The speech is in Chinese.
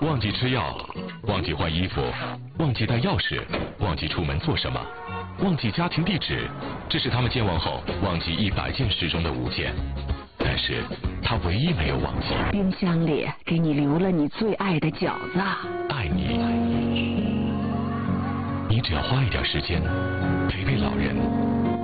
忘记吃药，忘记换衣服，忘记带钥匙，忘记出门做什么，忘记家庭地址，这是他们健忘后忘记100件事中的5件。但是他唯一没有忘记， 冰箱里给你留了你最爱的饺子。 爱你。你只要花一点时间陪陪老人，